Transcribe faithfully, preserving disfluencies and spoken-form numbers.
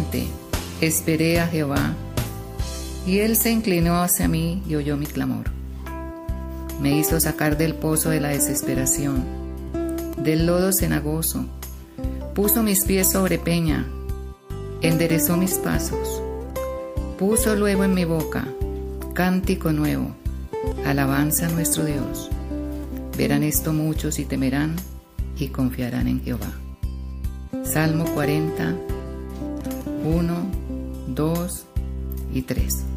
paciente esperé a Jehová, y Él se inclinó hacia mí y oyó mi clamor. Me hizo sacar del pozo de la desesperación, del lodo cenagoso, puso mis pies sobre peña, enderezó mis pasos, puso luego en mi boca cántico nuevo, alabanza a nuestro Dios. Verán esto muchos y temerán y confiarán en Jehová. Salmo cuarenta, uno, dos y tres.